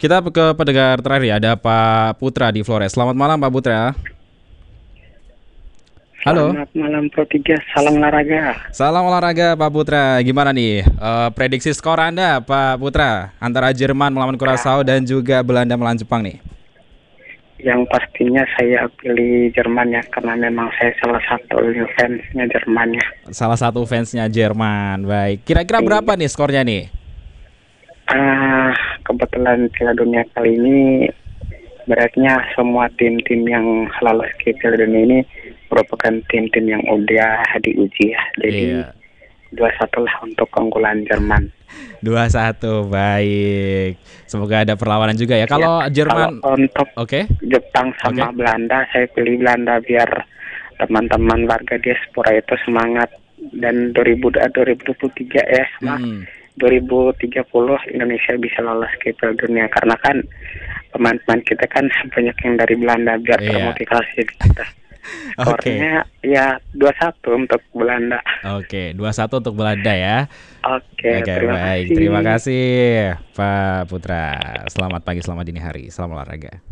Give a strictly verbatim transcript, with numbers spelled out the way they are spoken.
Kita ke pendengar terakhir ya, ada Pak Putra di Flores. Selamat malam Pak Putra. Halo. Selamat malam Pro tiga, salam olahraga. Salam olahraga Pak Putra. Gimana nih uh, prediksi skor Anda Pak Putra antara Jerman melawan Kurasawa dan juga Belanda melawan Jepang nih? Yang pastinya saya pilih Jerman ya, karena memang saya salah satu fansnya Jerman ya. Salah satu fansnya Jerman. Baik. Kira-kira berapa nih skornya nih? Ah, kebetulan Piala Dunia kali ini beratnya semua tim-tim yang lolos ke Piala Dunia ini merupakan tim-tim yang udah diuji ya. Jadi Iya. dua satu lah untuk keunggulan Jerman. dua satu, baik. Semoga ada perlawanan juga ya. Kalau Ya, Jerman, kalau untuk oke. Jepang sama Oke. Belanda, saya pilih Belanda biar teman-teman warga diaspora itu semangat, dan dua ribu dua puluh tiga ya, sama Hmm. dua ribu tiga puluh Indonesia bisa lolos ke Piala Dunia, karena kan pemain-pemain kita kan banyak yang dari Belanda, biar Iya. termotivasi kita. Oke. Skornya ya dua satu untuk Belanda. Oke, dua satu untuk Belanda ya. Oke, Oke, terima baik. kasih. Terima kasih Pak Putra. Selamat pagi, selamat dini hari. Salam olahraga.